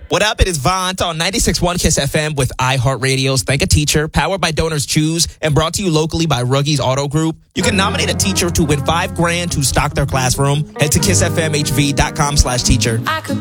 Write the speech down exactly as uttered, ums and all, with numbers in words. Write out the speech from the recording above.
What up? It is Vaunt on ninety-six point one Kiss F M with iHeartRadio's Thank a Teacher, powered by Donors Choose, and brought to you locally by Ruggies Auto Group. You can nominate a teacher to win five grand to stock their classroom. Head to kissfmhv.com slash teacher.